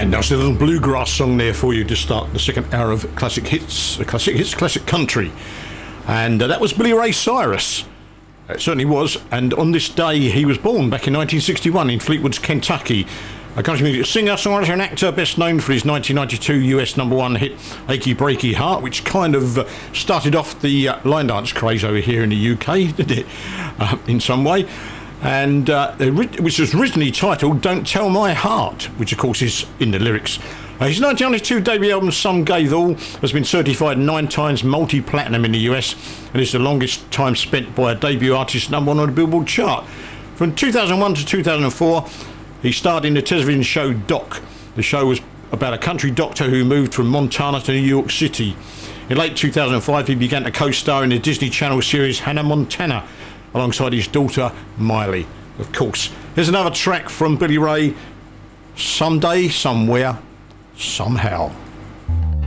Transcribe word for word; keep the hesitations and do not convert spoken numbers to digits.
And that's a little bluegrass song there for you to start the second hour of classic hits, classic hits, classic country. And uh, that was Billy Ray Cyrus. It certainly was. And on this day, he was born back in nineteen sixty-one in Fleetwood, Kentucky. A country music singer, songwriter and actor, best known for his nineteen ninety-two U S number one hit, Achy Breaky Heart, which kind of uh, started off the uh, line dance craze over here in the U K, did it? Uh, in some way. And uh, which was originally titled Don't Tell My Heart, which of course is in the lyrics. Uh, his nineteen ninety-two debut album Some Gave All has been certified nine times multi-platinum in the U S and is the longest time spent by a debut artist number one on the Billboard chart. From two thousand one to two thousand four, he starred in the television show Doc. The show was about a country doctor who moved from Montana to New York City. In late two thousand five, he began to co-star in the Disney Channel series Hannah Montana, alongside his daughter Miley, of course. Here's another track from Billy Ray, Someday, Somewhere, Somehow.